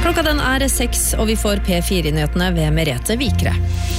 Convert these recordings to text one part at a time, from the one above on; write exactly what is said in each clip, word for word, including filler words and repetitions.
Klokka den er seks, og vi får P fire-nyhetene ved Merete Vikre.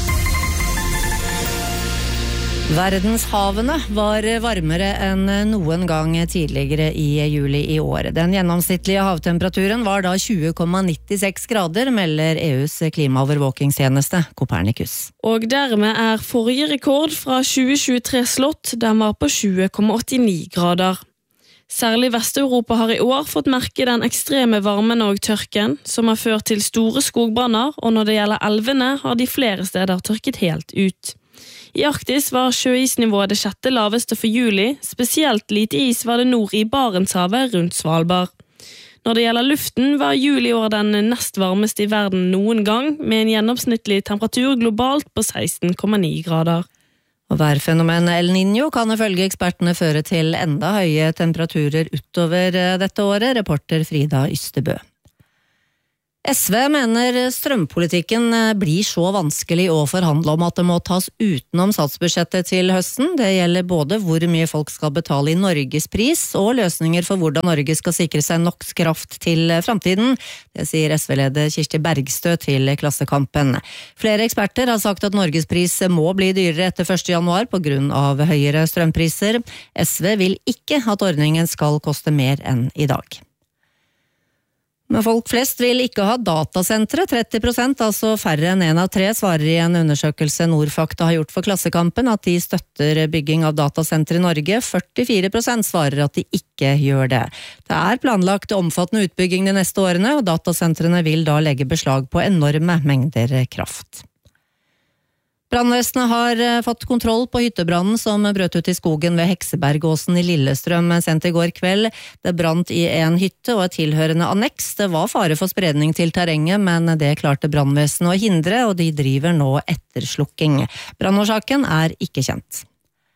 Verdenshavene var varmere enn noen gang tidligere i juli i år. Den gjennomsnittlige havtemperaturen var da tjue komma nittiseks grader, melder E U's klimaovervåkingstjeneste Copernicus. Og dermed er forrige rekord fra tjue tjuetre slått, den var på tjue komma åttini grader. Særlig Vest-Europa har i år fått merke den ekstreme varmen og tørken, som har ført til store skogbranner, og når det gjelder elvene har de flere steder tørket helt ut. I Arktis var sjøisnivået det sjette laveste for juli, spesielt lite is var det nord i Barentshavet rundt Svalbard. Når det gjelder luften var juli i år den nest varmeste i verden noen gang, med en gjennomsnittlig temperatur globalt på seksten komma ni grader. Og værfenomenet El Niño kan ifølge ekspertene føre til enda høye temperaturer utover dette året, reporter Frida Ystebø. S V mener strømpolitikken blir så vanskelig å forhandle om at det må tas utenom statsbudsjettet til høsten. Det gjelder både hvor mye folk skal betale i Norges pris, og løsninger for hvordan Norge skal sikre seg nok kraft til fremtiden. Det sier S V-leder Kirsti Bergstø til Klassekampen. Flere eksperter har sagt at Norges pris må bli dyrere etter første januar på grunn av høyere strømpriser. S V vil ikke at ordningen skal koste mer enn i dag. Men folk flest vil ikke ha datasentre. tretti prosent, altså færre enn en av tre, svarer i en undersøkelse Nordfakta har gjort for Klassekampen at de støtter bygging av datasentre i Norge. førtifire prosent svarer at de ikke gjør det. Det er planlagt omfattende utbygging de neste årene, og datasentrene vil da legge beslag på enorme mengder kraft. Brannvesenet har fått kontroll på hyttebrannen som brøt ut i skogen ved Heksebergåsen i Lillestrøm sent i går kveld. Det brant i en hytte og et tilhørende anneks. Det var fare for spredning til terrenget, men det klarte brannvesenet å hindre, og de driver nå etterslukking. Brannårsaken er ikke kjent.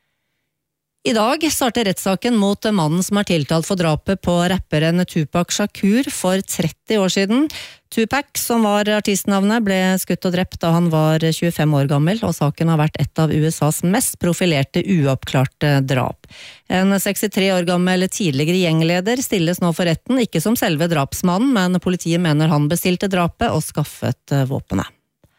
I dag starter rettssaken mot mannen som er tiltalt for drapet på rapperen Tupac Shakur for tretti år siden. Tupac, som var artistnavnet, ble skutt og drept da han var tjuefem år gammel, og saken har vært et av U S A's mest profilerte uoppklarte drap. En sekstitre år gammel tidligere gjengleder stilles nå for retten, ikke som selve drapsmannen, men politiet mener han bestilte drapet og skaffet våpenet.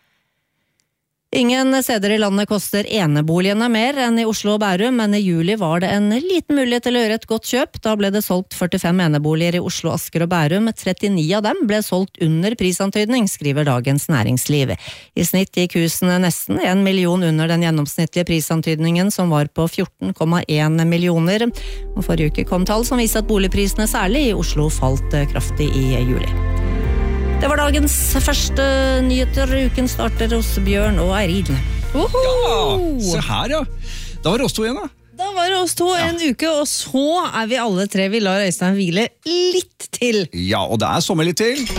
Ingen steder i landet koster eneboligene mer enn i Oslo og Bærum, men i juli var det en liten mulighet til å gjøre et godt kjøp. Da ble det solgt førtifem eneboliger i Oslo, Asker og Bærum. trettini av dem ble solgt under prisantydning, skriver Dagens Næringsliv. I snitt gikk husene nesten en million under den gjennomsnittlige prisantydningen, som var på fjorten komma en millioner. Og forrige uke kom tall som viste at boligprisene særlig i Oslo falt kraftig i juli. Det var dagens første nyheter. Uken starter hos Bjørn og Eirin. Oho! Ja, se her ja. Da var det oss to igjen da. Da var det oss to ja. En uke, og så er vi alle tre. Vi lar Øystein hvile litt til. Ja, og det er sommer litt til.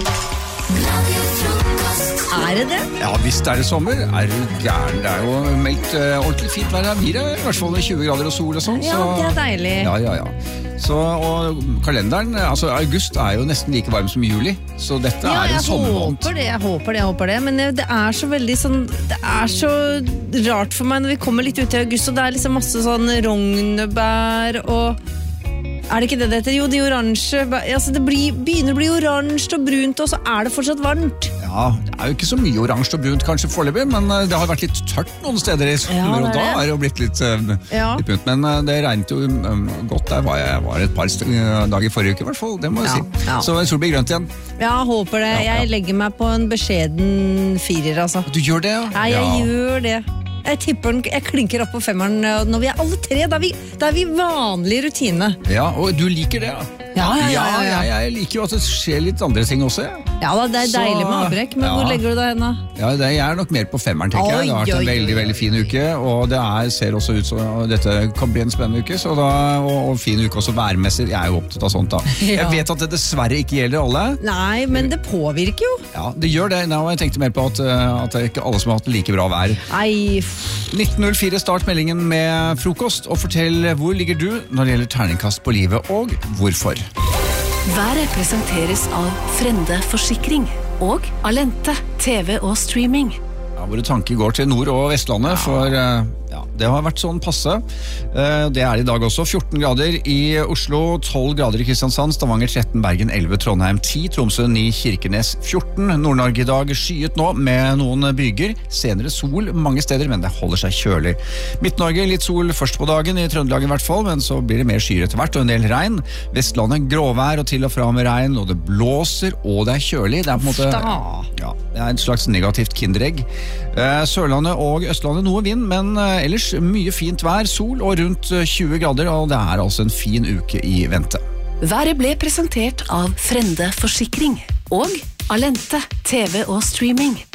Er det det? Ja, visst er det sommer. Er du gæren? Det er jo meldt uh, ordentlig fint vær her. Blir det i hvert fall med tjue grader og sol og sånn. Ja, så... det er deilig. Ja, ja, ja. Så, og kalenderen, altså august er jo nesten like varm som juli, så dette ja, er en sommermåned. Ja, jeg håper det, jeg håper det, jeg håper det. Men det er så veldig sånn, det er så rart for meg når vi kommer litt ut i august, og det er liksom masse sånn rognebær og... Er det ikke det det heter? Jo, de oransje, altså det blir, begynner å bli oransje og brunt, og så er det fortsatt varmt. Ja, det er jo ikke så mye oransje og brunt kanskje foreløpig, men det har vært litt tørt noen steder i sommer, ja, og da er det jo blitt litt, uh, ja. litt brunt. Men uh, det regnet jo um, godt der, var jeg var et par dager forrige uke i hvert fall, det må jeg ja, si. Ja. Så jeg tror det blir grønt igjen. Ja, håper det. Ja, ja. Jeg legger meg på en beskjeden firer, altså. Du gjør det, ja? Ja, jeg ja. gjør det. Jeg tipper den, jeg klinker opp på femmeren når vi er alle tre, da er vi, da er vi vanlig rutine. Ja, og du liker det, da? Ja, ja, ja, ja. ja jeg, jeg liker jo at det skjer litt andre ting også. Ja, ja da, det er så, deilig med avbrekk, men ja. hvor legger du deg henne? Ja, det, jeg er nok mer på femmeren, tenker jeg. Det har vært en veldig, veldig fin uke, og det er, ser også ut som dette kan bli en spennende uke, så da, og, og fin uke også værmessig. Jeg er jo opptatt av sånt da. Ja. Jeg vet at det dessverre ikke gjelder alle. Nei, men det påvirker jo. Ja, det gjør det. Nå har jeg tenkt mer på at, at det er ikke alle som har hatt like bra vær. Nei, nitten null fire start meldingen med frokost, og fortell hvor ligger du når det gjelder terningkast på livet, og hvorfor. Været presenteres av Frende Forsikring og Alente, T V og streaming. Ja, våre tanker går til Nord- og Vestlandet, ja. for uh, Ja, det har vært sånn passe. Det er det i dag også. fjorten grader i Oslo, tolv grader i Kristiansand, Stavanger tretten, Bergen elleve, Trondheim ti, Tromsø ni, Kirkenes fjorten. Nord-Norge i dag skyet nå med noen byger. Senere sol mange steder, men det holder seg kjølig. Midt-Norge litt sol først på dagen, i Trøndelag i hvert fall, men så blir det mer skyer etter hvert og en del regn. Vestlandet gråvær og til og fra med regn, og det blåser og det er kjølig. Det er på en måte ja, det er et slags negativt kinderegg. Sørlandet og Østlandet noe vind, men ellers mye fint vær, sol og rundt tjue grader, og det er altså en fin uke i vente. Været ble presentert av Frende Forsikring og Alente, T V og streaming.